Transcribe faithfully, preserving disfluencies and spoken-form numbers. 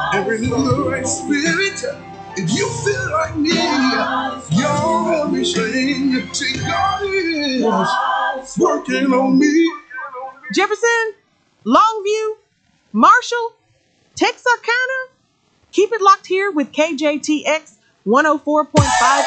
and renew the right spirit. If you feel like me, y'all help me sing. See, God is working on me. Jefferson, Longview, Marshall, Texarkana. Keep it locked here with K J T X one oh four point five